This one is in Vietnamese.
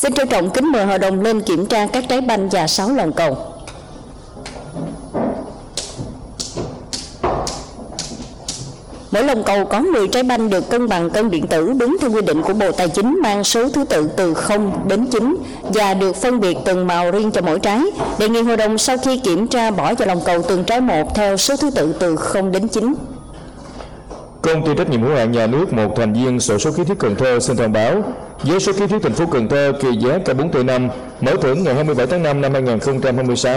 Xin trân trọng kính mời hội đồng lên kiểm tra các trái banh và 6 lòng cầu. Mỗi lồng cầu có 10 trái banh được cân bằng cân điện tử đúng theo quy định của Bộ Tài chính, mang số thứ tự từ 0 đến 9 và được phân biệt từng màu riêng cho mỗi trái. Đề nghị hội đồng sau khi kiểm tra bỏ vào lồng cầu từng trái một theo số thứ tự từ 0 đến 9. Công ty trách nhiệm hữu hạn nhà nước một thành viên sổ số kiến thiết Cần Thơ xin thông báo với số kiến thiết thành phố Cần Thơ kỳ giá K4T5 mở thưởng ngày 27 tháng 5 năm 2026